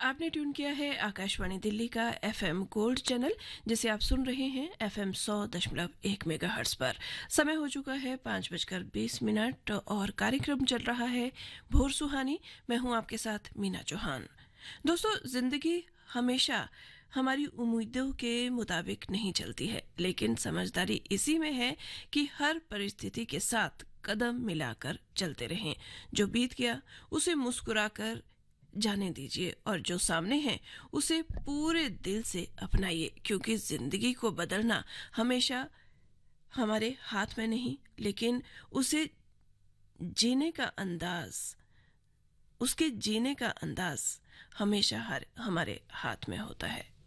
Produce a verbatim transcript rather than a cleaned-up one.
आपने ट्यून किया है आकाशवाणी दिल्ली का एफएम गोल्ड चैनल, जिसे आप सुन रहे हैं एफएम सौ दशमलव एक मेगाहर्ट्ज पर। समय हो चुका है पाँच बजकर बीस मिनट और कार्यक्रम चल रहा है भोर सुहानी। मैं हूं आपके साथ मीना चौहान। दोस्तों, जिंदगी हमेशा हमारी उम्मीदों के मुताबिक नहीं चलती है, लेकिन समझदारी इसी में है कि हर परिस्थिति के साथ कदम मिलाकर चलते रहें। जो बीत गया उसे मुस्कुराकर जाने दीजिए और जो सामने है उसे पूरे दिल से अपनाइए, क्योंकि जिंदगी को बदलना हमेशा हमारे हाथ में नहीं, लेकिन उसे जीने का अंदाज उसके जीने का अंदाज हमेशा हर हमारे हाथ में होता है।